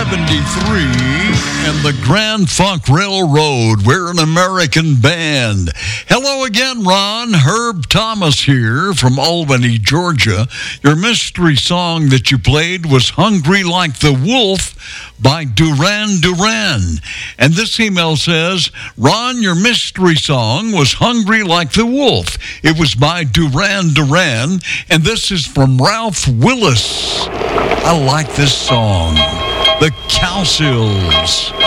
73 and the Grand Funk Railroad. We're an American band. Hello again, Ron. Herb Thomas here from Albany, Georgia. Your mystery song that you played was Hungry Like the Wolf by Duran Duran. And this email says, Ron, your mystery song was Hungry Like the Wolf. It was by Duran Duran, and this is from Ralph Willis. I like this song. The Cowsills.